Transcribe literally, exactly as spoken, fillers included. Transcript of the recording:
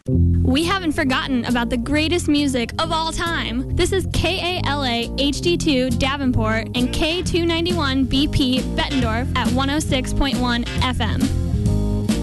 We haven't forgotten about the greatest music of all time. This is K A L A H D two Davenport and K two ninety-one B P Bettendorf at one oh six point one F M.